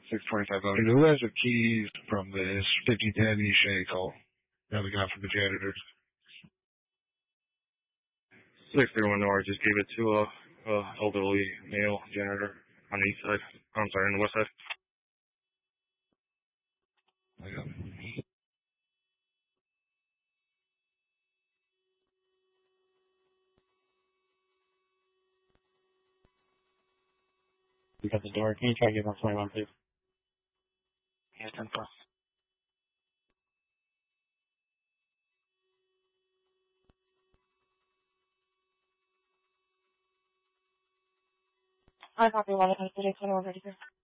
625 voted. Who has the keys from this 5010 Shea call? Now we got from the janitors. 631 North just gave it to a elderly male janitor on the east side. I'm sorry, on the west side. I got it. You got the door. Can you try to get 121, please? Yeah, 10-4. I copy 1. I did 21 ready here.